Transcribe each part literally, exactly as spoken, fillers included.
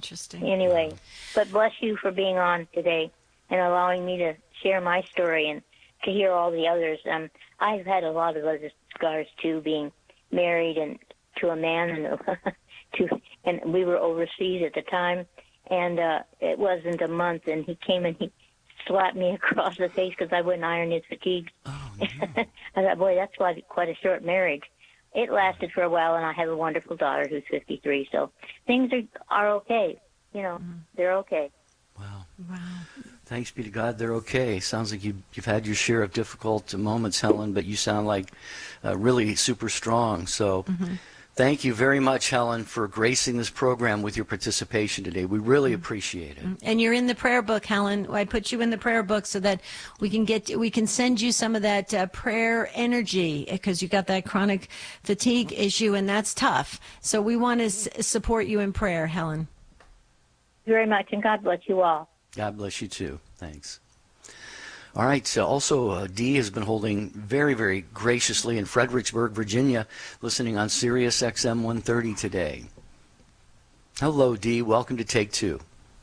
Interesting. Anyway, Wow. but bless you for being on today and allowing me to share my story and to hear all the others. Um, I've had a lot of other scars too, being married and to a man, and to and we were overseas at the time, and uh, it wasn't a month, and he came and he slapped me across the face because I wouldn't iron his fatigues. Oh, no. I thought, boy, that's quite quite a short marriage. It lasted for a while, and I have a wonderful daughter who's fifty-three. So things are are okay. You know, mm-hmm. they're okay. Wow. Wow. Thanks be to God, they're okay. Sounds like you, you've had your share of difficult moments, Helen, but you sound like uh, really super strong. So mm-hmm. thank you very much, Helen, for gracing this program with your participation today. We really appreciate it. And you're in the prayer book, Helen. I put you in the prayer book so that we can get we can send you some of that uh, prayer energy, because you got that chronic fatigue issue, and that's tough. So we want to s- support you in prayer, Helen. Very much, and God bless you all. God bless you too. Thanks. All right. So also, uh, Dee has been holding very, very graciously in Fredericksburg, Virginia, listening on Sirius X M one thirty today. Hello, Dee. Welcome to Take Two.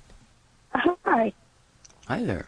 Hi. Hi there.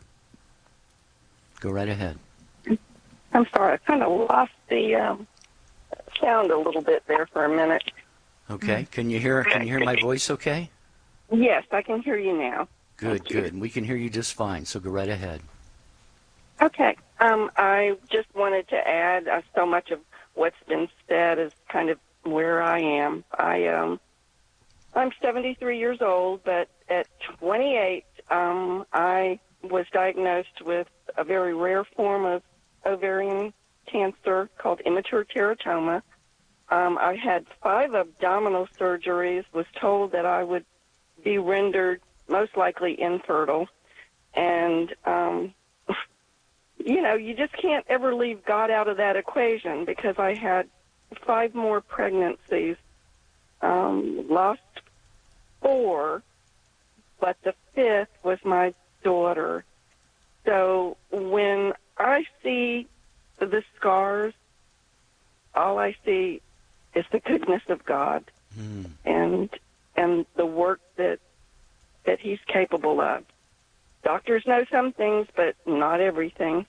Go right ahead. I'm sorry. I kind of lost the um, sound a little bit there for a minute. Okay. Can you hear? Can you hear my voice? Okay. Yes, I can hear you now. Good. Good. We can hear you just fine. So go right ahead. Okay. Um, I just wanted to add uh, so much of what's been said is kind of where I am. I um, I'm seventy-three years old, but at twenty-eight, um, I was diagnosed with a very rare form of ovarian cancer called immature teratoma. Um, I had five abdominal surgeries, was told that I would be rendered most likely infertile. And, um, you know, you just can't ever leave God out of that equation, because I had five more pregnancies, um, lost four, but the fifth was my daughter. So when I see the scars, all I see is the goodness of God mm. and and the work that that He's capable of. Doctors know some things, but not everything.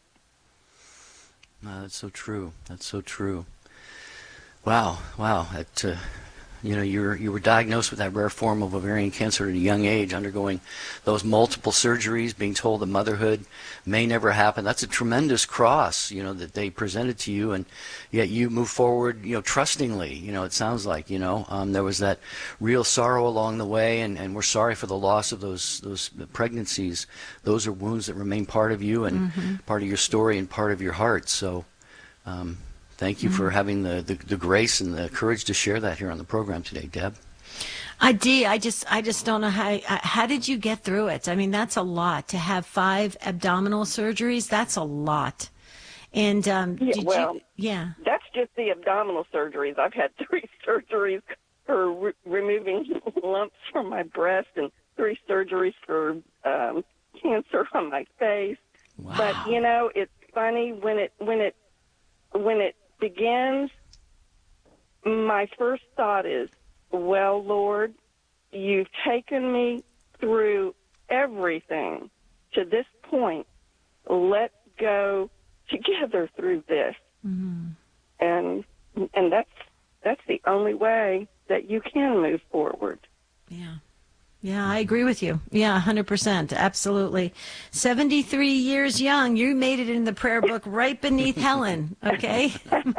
No, that's so true. That's so true. Wow, wow. That, uh, you know, you were, you were diagnosed with that rare form of ovarian cancer at a young age, undergoing those multiple surgeries, being told that motherhood may never happen. That's a tremendous cross, you know, that they presented to you, and yet you move forward, you know, trustingly. You know, it sounds like, you know, um, there was that real sorrow along the way, and, and we're sorry for the loss of those those pregnancies. Those are wounds that remain part of you and mm-hmm. part of your story and part of your heart. So, um, thank you mm-hmm. for having the, the, the grace and the courage to share that here on the program today, Deb. I Dee, I just, I just don't know how. How did you get through it? I mean, that's a lot to have five abdominal surgeries. That's a lot. And um, yeah, did well, you? Yeah, that's just the abdominal surgeries. I've had three surgeries for re- removing lumps from my breast, and three surgeries for um, cancer on my face. Wow. But you know, it's funny when it when it when it begins, my first thought is, well, Lord, you've taken me through everything to this point. Let's go together through this. Mm-hmm. And and that's that's the only way that you can move forward. Yeah. Yeah, I agree with you. Yeah, one hundred percent. Absolutely. seventy-three years young. You made it in the prayer book right beneath Helen, okay?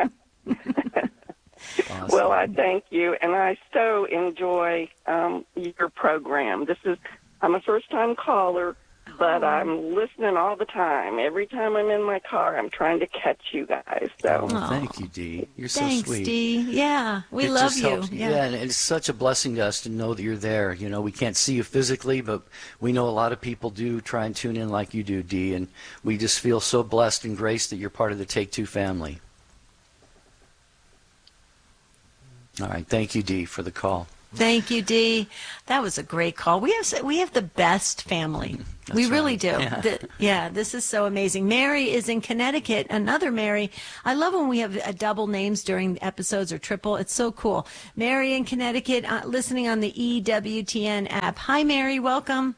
Awesome. Well, I thank you, and I so enjoy um, your program. This is, I'm a first-time caller, but oh. I'm listening all the time. Every time I'm in my car, I'm trying to catch you guys. So, oh, thank you, Dee. You're so Thanks, sweet. Dee. Yeah, we it love just you. Helps. Yeah. yeah, and it's such a blessing to us to know that you're there. You know, we can't see you physically, but we know a lot of people do try and tune in like you do, Dee, and we just feel so blessed and graced that you're part of the Take Two family. All right, thank you, Dee, for the call. Thank you, Dee. That was a great call. We have we have the best family. That's we really right. do. Yeah. The- yeah, this is so amazing. Mary is in Connecticut. Another Mary. I love when we have uh, double names during episodes or triple. It's so cool. Mary in Connecticut, uh, listening on the E W T N app. Hi, Mary. Welcome.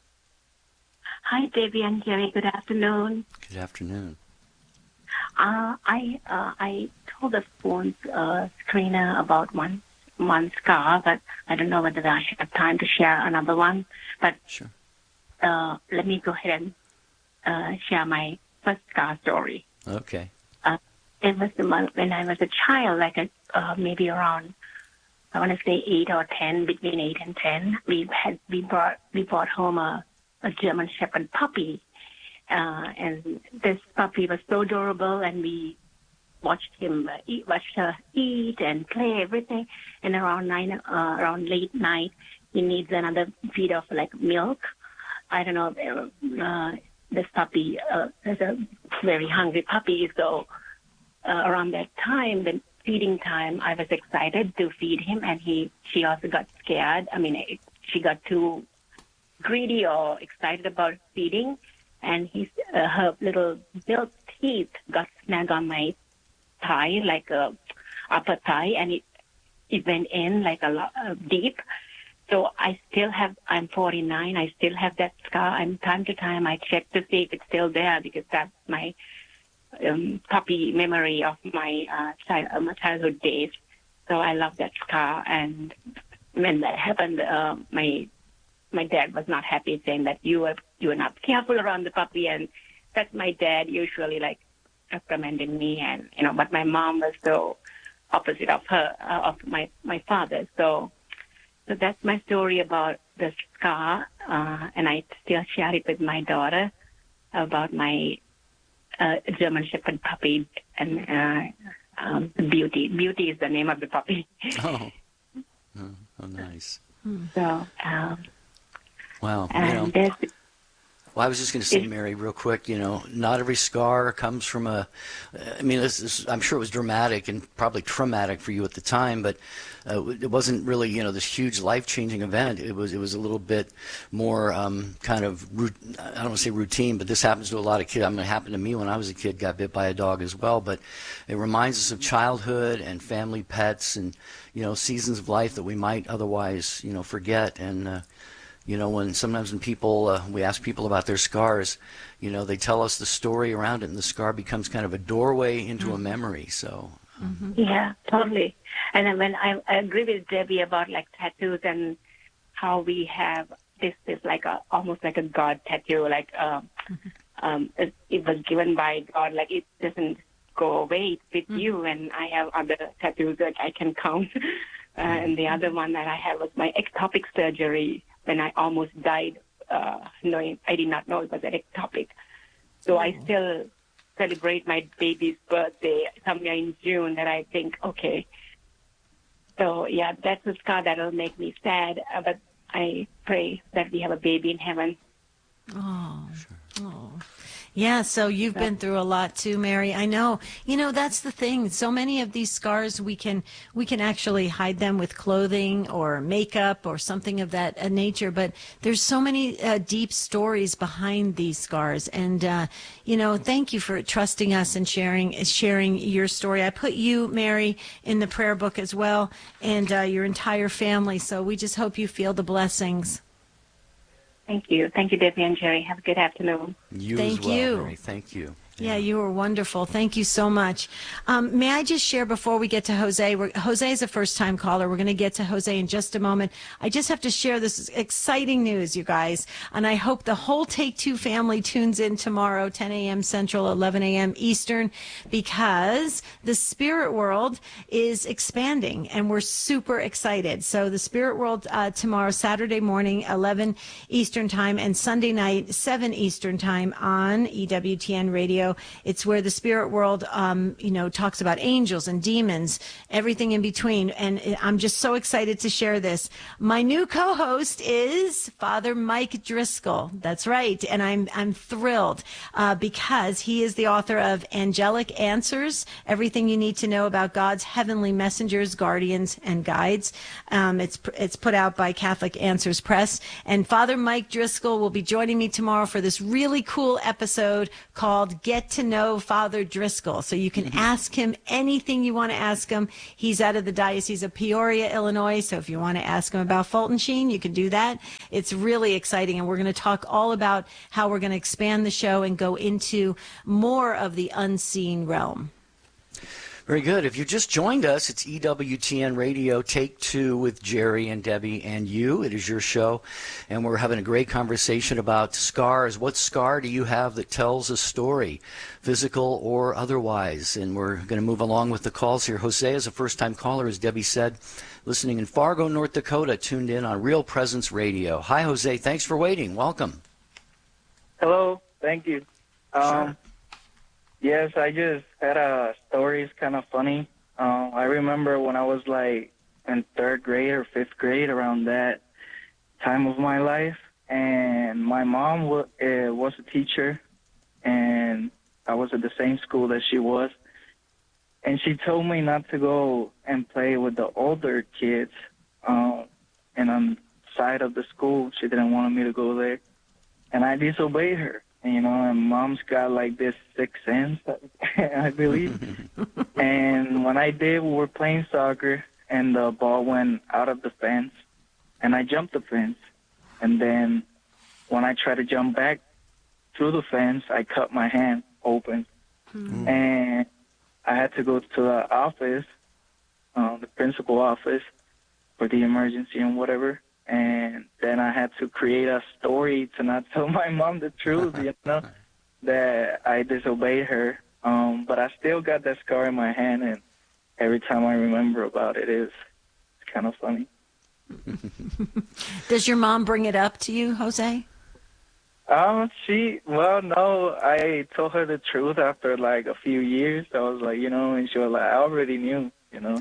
Hi, Debbie and Jerry. Good afternoon. Good afternoon. Uh, I uh, I told the phone uh, screener about one one scar, but I don't know whether I have time to share another one. But Sure. uh, let me go ahead and uh, share my first scar story. Okay. Uh, it was the month when I was a child, like a, uh, maybe around I want to say eight or ten, between eight and ten. We had we brought we brought home a, a German Shepherd puppy. Uh, and this puppy was so adorable, and we watched him uh, eat, watched her eat and play everything. And around nine, uh, around late night, he needs another feed of like milk. I don't know. Uh, this puppy uh, is a very hungry puppy, so uh, around that time, the feeding time, I was excited to feed him, and he she also got scared. I mean, it, she got too greedy or excited about feeding. And he's, uh, her little milk teeth got snagged on my thigh, like a upper thigh, and it it went in like a lot uh, deep. So I still have. I'm forty-nine. I still have that scar. And time to time, I check to see if it's still there because that's my um, puppy memory of my uh, child, uh, my childhood days. So I love that scar. And when that happened, uh, my my dad was not happy, saying that you were you were not careful around the puppy, and that's my dad usually like reprimanding me, and you know. But my mom was so opposite of her, uh, of my my father. So, so that's my story about the scar, uh, and I still share it with my daughter about my uh, German Shepherd puppy, and uh, um, Beauty. Beauty is the name of the puppy. Oh. Oh, oh nice. So. Um, Wow. You and know, there's well, I was just going to say, Mary, real quick, you know, not every scar comes from a, I mean, this is, I'm sure it was dramatic and probably traumatic for you at the time, but uh, it wasn't really, you know, this huge life-changing event. It was, it was a little bit more um, kind of, I don't want to say routine, but this happens to a lot of kids. I mean, it happened to me when I was a kid, got bit by a dog as well, but it reminds us of childhood and family pets and, you know, seasons of life that we might otherwise, you know, forget. And, uh, You know, when sometimes when people, uh, we ask people about their scars, you know, they tell us the story around it, and the scar becomes kind of a doorway into mm-hmm. a memory. So, um, mm-hmm. yeah, totally. And then when I, I agree with Debbie about like tattoos and how we have this, this like a almost like a God tattoo, like uh, mm-hmm. um, it, it was given by God, like it doesn't go away, it's with mm-hmm. you. And I have other tattoos that I can count. uh, mm-hmm. And the other one that I had was my ectopic surgery. When I almost died, uh, knowing I did not know it was an ectopic. So I still celebrate my baby's birthday somewhere in June that I think, okay. So, yeah, that's a scar that will make me sad, uh, but I pray that we have a baby in heaven. Oh, sure. Oh. Yeah, so you've been through a lot too, Mary. I know. You know, that's the thing. So many of these scars, we can we can actually hide them with clothing or makeup or something of that uh, nature. But there's so many uh, deep stories behind these scars. And, uh, you know, thank you for trusting us and sharing sharing your story. I put you, Mary, in the prayer book as well, and uh, your entire family. So we just hope you feel the blessings. Thank you. Thank you, Debbie and Jerry. Have a good afternoon. You Thank as well, you. Mary. Thank you. Yeah, you were wonderful. Thank you so much. Um, may I just share before we get to Jose? We're, Jose is a first-time caller. We're going to get to Jose in just a moment. I just have to share this exciting news, you guys, and I hope the whole Take Two family tunes in tomorrow, ten a.m. Central, eleven a.m. Eastern, because the Spirit World is expanding, and we're super excited. So the Spirit World uh, tomorrow, Saturday morning, eleven Eastern Time, and Sunday night, seven Eastern Time on E W T N Radio. Radio. It's where the spirit world, um, you know, talks about angels and demons, everything in between. And I'm just so excited to share this. My new co-host is Father Mike Driscoll. That's right. And I'm, I'm thrilled, uh, because he is the author of Angelic Answers, Everything You Need to Know About God's Heavenly Messengers, Guardians, and Guides. Um, it's, it's put out by Catholic Answers Press. And Father Mike Driscoll will be joining me tomorrow for this really cool episode called Get to Know Father Driscoll. So you can mm-hmm. ask him anything you want to ask him. He's out of the Diocese of Peoria, Illinois. So if you want to ask him about Fulton Sheen, you can do that. It's really exciting. And we're going to talk all about how we're going to expand the show and go into more of the unseen realm. Very good. If you just joined us, it's E W T N Radio, Take Two with Jerry and Debbie and you. It is your show, and we're having a great conversation about scars. What scar do you have that tells a story, physical or otherwise? And we're going to move along with the calls here. Jose is a first-time caller, as Debbie said, listening in Fargo, North Dakota, tuned in on Real Presence Radio. Hi, Jose. Thanks for waiting. Welcome. Hello. Thank you. Um, sure. Yes, I just had a story. It's kind of funny. Uh, I remember when I was like in third grade or fifth grade, around that time of my life, and my mom w- uh, was a teacher, and I was at the same school that she was, and she told me not to go and play with the older kids, uh, and on the side of the school, she didn't want me to go there, and I disobeyed her. You know, and Mom's got like this sixth sense, I believe. And when I did, we were playing soccer, and the ball went out of the fence, and I jumped the fence. And then when I tried to jump back through the fence, I cut my hand open. Mm-hmm. And I had to go to the office, uh, the principal office, for the emergency and whatever. And then I had to create a story to not tell my mom the truth, you know, that I disobeyed her. Um, but I still got that scar in my hand, and every time I remember about it, it's, it's kind of funny. Does your mom bring it up to you, Jose? Um, she, well, no, I told her the truth after like a few years. I was like, you know, and she was like, I already knew, you know.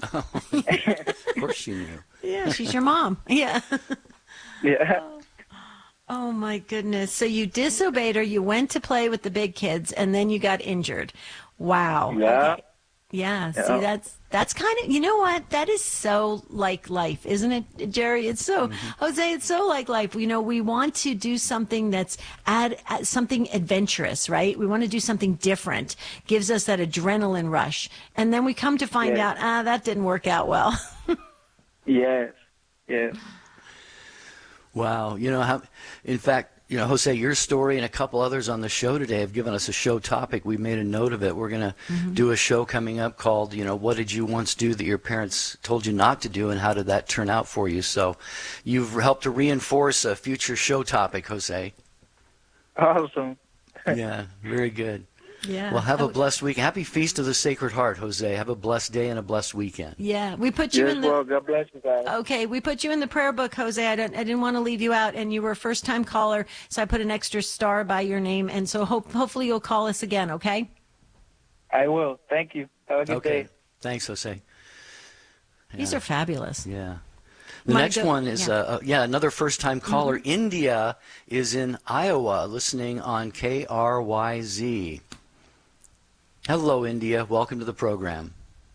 Of course she knew. Yeah, she's your mom. Yeah. Yeah. Oh. Oh, my goodness. So you disobeyed her, you went to play with the big kids, and then you got injured. Wow. Yeah. Okay. Yeah, yeah. see, that's that's kind of, you know what? That is so like life, isn't it, Jerry? It's so, mm-hmm. Jose, it's so like life. You know, we want to do something that's add, add something adventurous, right? We want to do something different. Gives us that adrenaline rush. And then we come to find yes. out, ah, that didn't work out well. Yes, yes. Wow. You know, how, in fact, you know, Jose, your story and a couple others on the show today have given us a show topic. We made a note of it. We're going to mm-hmm. do a show coming up called, you know, what did you once do that your parents told you not to do, and how did that turn out for you? So you've helped to reinforce a future show topic, Jose. Awesome. Yeah, very good. Yeah. Well, have a oh, blessed week. Happy Feast of the Sacred Heart, Jose. Have a blessed day and a blessed weekend. Yeah, we put you yes, in the. Well, God bless you guys. Okay, we put you in the prayer book, Jose. I don't. I didn't want to leave you out, and you were a first-time caller, so I put an extra star by your name, and so hope hopefully you'll call us again. Okay. I will. Thank you. Have a good okay. day. Thanks, Jose. These yeah. are fabulous. Yeah. The My next go- one is, yeah, uh, uh, yeah another first-time caller. Mm-hmm. India is in Iowa, listening on K R Y Z. Hello, India. Welcome to the program.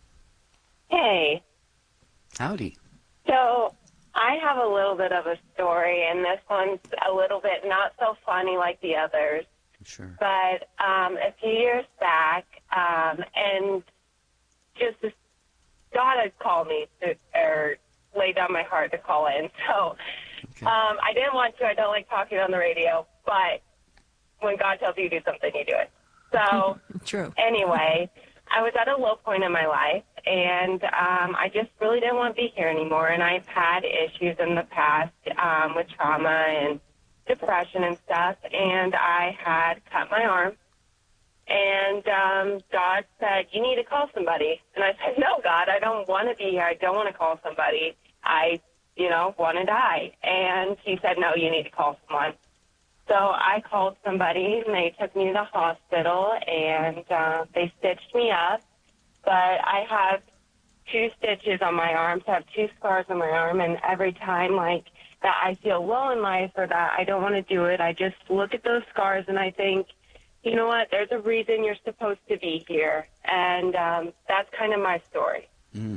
Hey. Howdy. So I have a little bit of a story, and this one's a little bit not so funny like the others. Sure. But um, a few years back, um, and just this, God had called me to, or laid down my heart to call in. So Okay. um, I didn't want to. I don't like talking on the radio, but when God tells you to do something, you do it. So True. Anyway, I was at a low point in my life, and um, I just really didn't want to be here anymore. And I've had issues in the past um, with trauma and depression and stuff, and I had cut my arm. And um, God said, you need to call somebody. And I said, no, God, I don't want to be here. I don't want to call somebody. I, you know, want to die. And he said, no, you need to call someone. So I called somebody, and they took me to the hospital, and uh, they stitched me up. But I have two stitches on my arms. I have two scars on my arm, and every time, like, that I feel low in life or that I don't want to do it, I just look at those scars and I think, you know what, there's a reason you're supposed to be here. And um, that's kind of my story. Mm.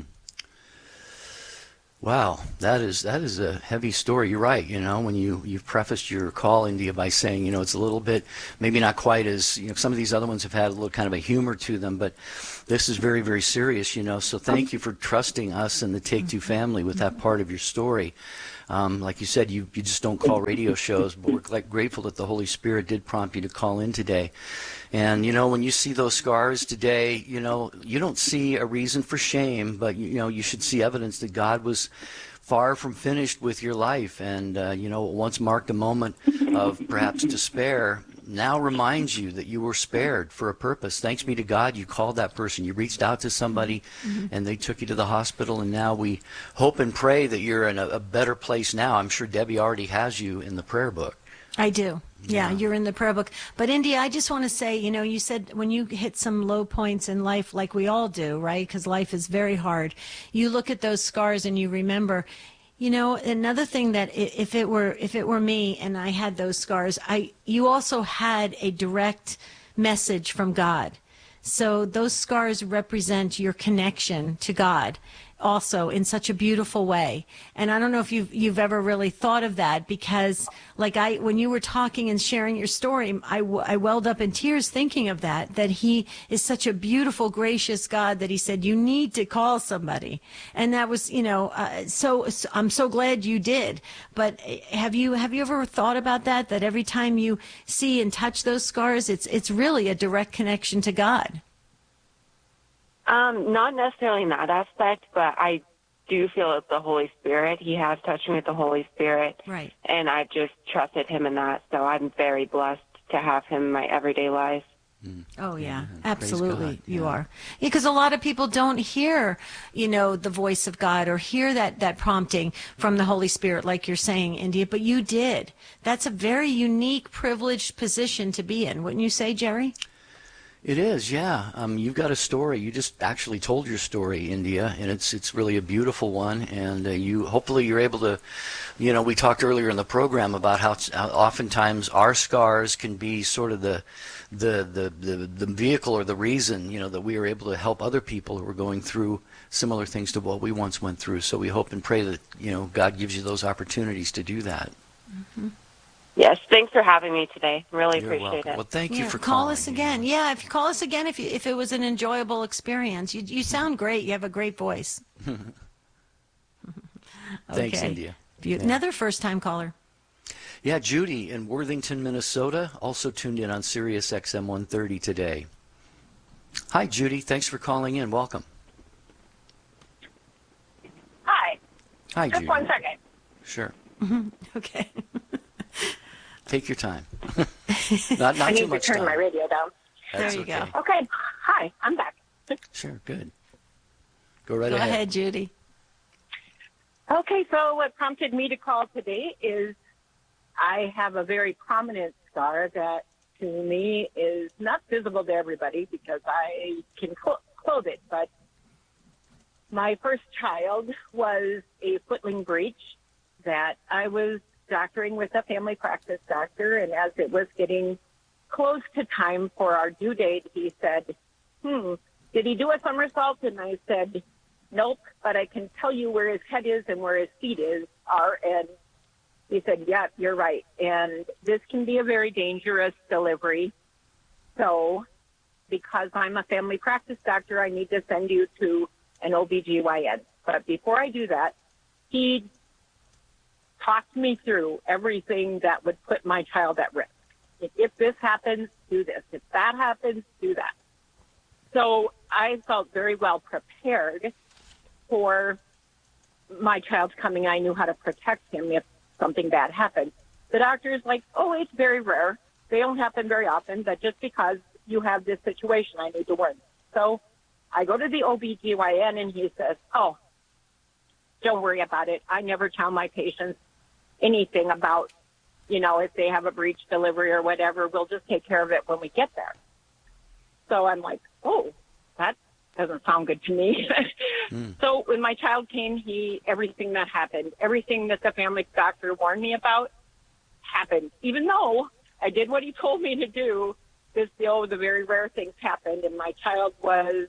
Wow, that is that is a heavy story. You're right. You know, when you you've prefaced your call, India, by saying, you know, it's a little bit, maybe not quite as, you know, some of these other ones have had a little kind of a humor to them, but this is very, very serious. You know, so thank you for trusting us and the Take Two family with that part of your story. Um, like you said, you you just don't call radio shows, but we're glad, grateful that the Holy Spirit did prompt you to call in today. And, you know, when you see those scars today, you know, you don't see a reason for shame, but, you know, you should see evidence that God was far from finished with your life. And, uh, you know, what once marked a moment of perhaps despair now reminds you that you were spared for a purpose. Thanks be to God, you called that person. You reached out to somebody, mm-hmm. and they took you to the hospital. And now we hope and pray that you're in a, a better place now. I'm sure Debbie already has you in the prayer book. I do. Yeah, yeah, you're in the prayer book. But, India, I just want to say, you know, you said when you hit some low points in life, like we all do, right, because life is very hard, you look at those scars and you remember, you know, another thing that if it were if it were me and I had those scars, I you also had a direct message from God. So those scars represent your connection to God also in such a beautiful way. And I don't know if you've, you've ever really thought of that, because like I, when you were talking and sharing your story, I, I welled up in tears thinking of that, that he is such a beautiful, gracious God that he said, you need to call somebody. And that was, you know, uh, so, so I'm so glad you did. But have you, have you ever thought about that, that every time you see and touch those scars, it's, it's really a direct connection to God? Um, not necessarily in that aspect, but I do feel it's the Holy Spirit. He has touched me with the Holy Spirit. Right. And I've just trusted him in that. So I'm very blessed to have him in my everyday life. Mm. Oh, yeah, yeah. absolutely. You yeah. are. Because a lot of people don't hear, you know, the voice of God or hear that, that prompting from the Holy Spirit, like you're saying, India, but you did. That's a very unique, privileged position to be in. Wouldn't you say, Jerry? It is, yeah. Um, you've got a story. You just actually told your story, India, and it's it's really a beautiful one. And uh, you hopefully you're able to, you know, we talked earlier in the program about how, how oftentimes our scars can be sort of the, the the the the vehicle or the reason, you know, that we are able to help other people who are going through similar things to what we once went through. So we hope and pray that, you know, God gives you those opportunities to do that. Mm-hmm. Yes, thanks for having me today. Really You're appreciate welcome. it. Well, thank yeah, you for call calling. us again. Yeah. yeah, if you call us again, if you, if it was an enjoyable experience, you you sound great. You have a great voice. Thanks, okay. India. Be- Yeah. Another first-time caller. Yeah, Judy in Worthington, Minnesota, also tuned in on Sirius X M one thirty today. Hi, Judy. Thanks for calling in. Welcome. Hi. Hi, Just Judy. one second. Sure. Mm-hmm. Okay. Take your time. not not I too need much to turn time. my radio down. That's There you okay. go. Okay. Hi, I'm back. Sure, good. Go right Go ahead. ahead, Judy. Okay, so what prompted me to call today is I have a very prominent scar that to me is not visible to everybody because I can cl- clothe it, but my first child was a footling breach that I was doctoring with a family practice doctor, and as it was getting close to time for our due date, he said, hmm, did he do a somersault? And I said, nope, but I can tell you where his head is and where his feet is are. And he said, yeah, you're right. And this can be a very dangerous delivery. So because I'm a family practice doctor, I need to send you to an O B G Y N. But before I do that, he talked me through everything that would put my child at risk. If, if this happens, do this. If that happens, do that. So I felt very well prepared for my child's coming. I knew how to protect him if something bad happened. The doctor's like, oh, it's very rare. They don't happen very often, but just because you have this situation, I need to warn you. So I go to the O B G Y N and he says, oh, don't worry about it. I never tell my patients anything about you know, if they have a breech delivery or whatever, we'll just take care of it when we get there. So I'm like, oh, that doesn't sound good to me. mm. So when my child came, he, everything that happened, everything that the family doctor warned me about happened. Even though I did what he told me to do, this, oh, the very rare things happened. And my child was,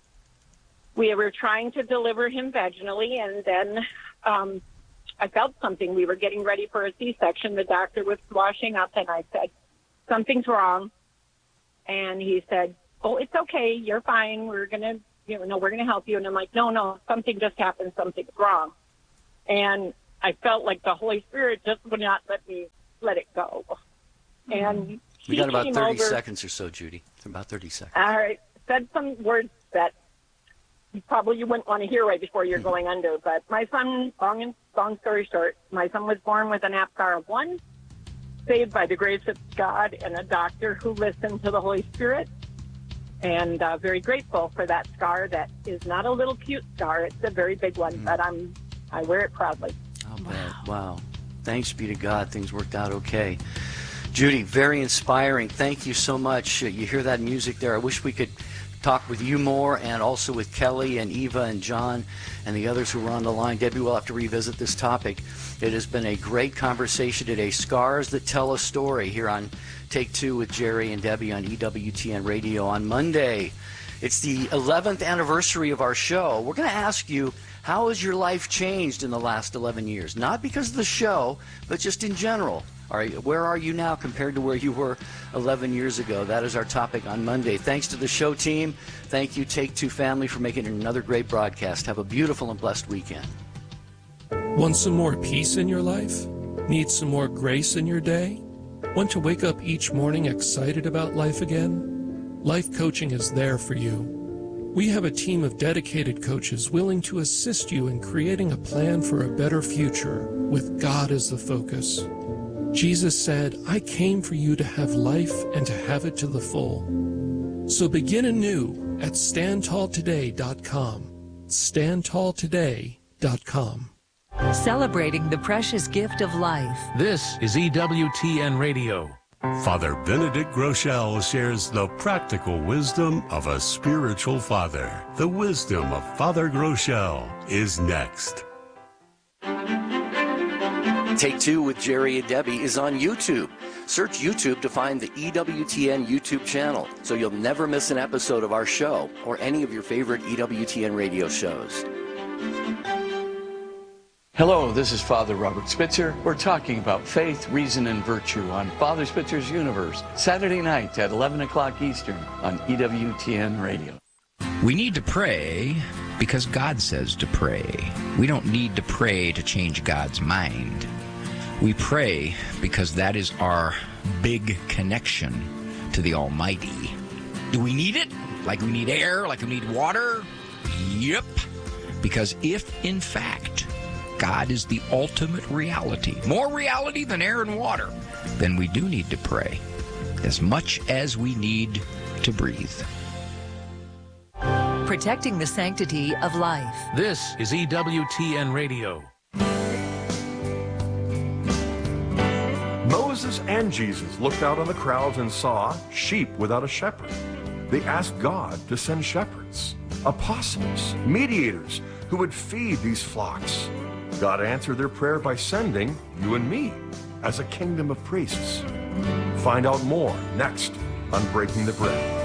we were trying to deliver him vaginally, and then um, I felt something. We were getting ready for a C-section. The doctor was washing up, and I said, something's wrong. And he said, oh, it's okay. You're fine. We're going to, you know, we're going to help you. And I'm like, no, no, something just happened. Something's wrong. And I felt like the Holy Spirit just would not let me let it go. And we got about thirty over, seconds or so, Judy. About thirty seconds. All right. Said some words that you probably you wouldn't want to hear right before you're going under. But my son, long and long story short, my son was born with an APGAR of one, saved by the grace of God and a doctor who listened to the Holy Spirit. And uh, very grateful for that scar. That is not a little cute scar. It's a very big one, mm. but I'm, I wear it proudly. I'll bet. Wow. wow. Thanks be to God. Things worked out okay. Judy, very inspiring. Thank you so much. Uh, you hear that music there. I wish we could talk with you more, and also with Kelly and Eva and John and the others who were on the line. Debbie, we'll have to revisit this topic. It has been a great conversation today. Scars that tell a story here on Take Two with Jerry and Debbie on E W T N Radio on Monday. It's the eleventh anniversary of our show. We're going to ask you, how has your life changed in the last eleven years? Not because of the show, but just in general. Are you, where are you now compared to where you were eleven years ago? That is our topic on Monday. Thanks to the show team. Thank you, Take Two family, for making it another great broadcast. Have a beautiful and blessed weekend. Want some more peace in your life? Need some more grace in your day? Want to wake up each morning excited about life again? Life Coaching is there for you. We have a team of dedicated coaches willing to assist you in creating a plan for a better future with God as the focus. Jesus said, I came for you to have life and to have it to the full. So begin anew at stand tall today dot com. stand tall today dot com. Celebrating the precious gift of life. This is E W T N Radio. Father Benedict Groeschel shares the practical wisdom of a spiritual father. The wisdom of Father Groeschel is next. Take Two with Jerry and Debbie is on YouTube. Search YouTube to find the E W T N YouTube channel, so you'll never miss an episode of our show or any of your favorite E W T N radio shows. Hello, this is Father Robert Spitzer. We're talking about faith, reason, and virtue on Father Spitzer's Universe, Saturday night at eleven o'clock Eastern on E W T N Radio. We need to pray because God says to pray. We don't need to pray to change God's mind. We pray because that is our big connection to the Almighty. Do we need it? Like we need air? Like we need water? Yep. Because if, in fact, God is the ultimate reality, more reality than air and water, then we do need to pray as much as we need to breathe. Protecting the sanctity of life. This is E W T N Radio. Moses and Jesus looked out on the crowds and saw sheep without a shepherd. They asked God to send shepherds, apostles, mediators who would feed these flocks. God answered their prayer by sending you and me as a kingdom of priests. Find out more next on Breaking the Bread.